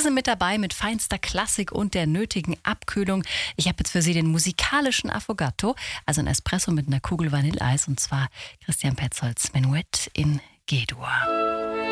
sind mit dabei mit feinster Klassik und der nötigen Abkühlung. Ich habe jetzt für Sie den musikalischen Affogato, also ein Espresso mit einer Kugel Vanilleeis, und zwar Christian Petzolds Menuett in G-Dur.